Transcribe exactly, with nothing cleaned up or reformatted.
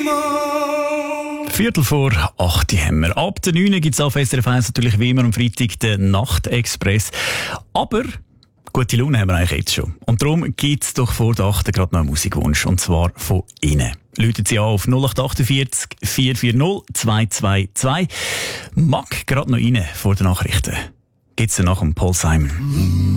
Viertel vor acht haben wir. Ab der neun gibt es auf S R F eins natürlich wie immer am Freitag den Nachtexpress. Aber gute Laune haben wir eigentlich jetzt schon. Und darum gibt es doch vor der acht gerade noch einen Musikwunsch. Und zwar von Ihnen. Läuten Sie an auf null acht vier acht vier vier null zwei zwei zwei. Mag gerade noch rein vor den Nachrichten. Gibt's dann nach dem Paul Simon.